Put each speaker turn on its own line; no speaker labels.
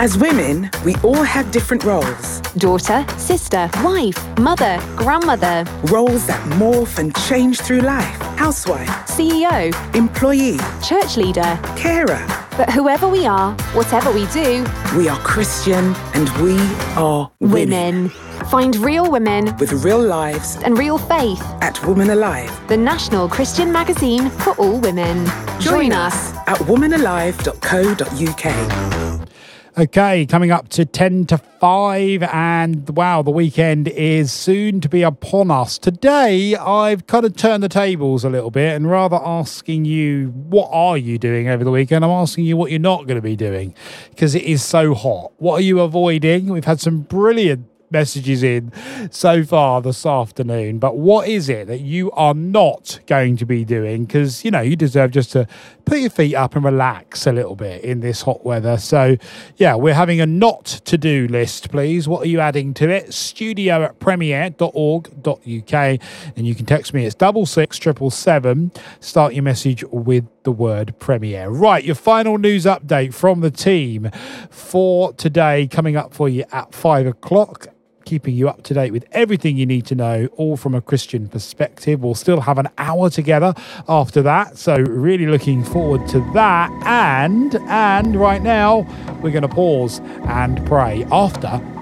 As women, we all have different roles.
Daughter, sister, wife, mother, grandmother.
Roles that morph and change through life. Housewife,
CEO,
employee,
church leader.
carer.
But whoever we are, whatever we do,
We are Christian and we are women.
Find real women
With real lives
and real faith.
at Woman Alive.
The national Christian magazine for all women.
Join us at womanalive.co.uk.
Okay, coming up to 10 to 5, and wow, the weekend is soon to be upon us. Today, I've kind of turned the tables a little bit, and rather asking you, what are you doing over the weekend? I'm asking you what you're not going to be doing, because it is so hot. What are you avoiding? We've had some brilliant messages in so far this afternoon, but what is it that you are not going to be doing? Because you deserve just to put your feet up and relax a little bit in this hot weather. So yeah, we're having a not to do list, please. What are you adding to it? studio@premier.org.uk, and you can text me. It's 66777. Start your message with the word Premier. Right, your final news update from the team for today coming up for you at 5 o'clock. Keeping you up to date with everything you need to know, all from a Christian perspective. We'll still have an hour together after that, so really looking forward to that. And right now, we're going to pause and pray after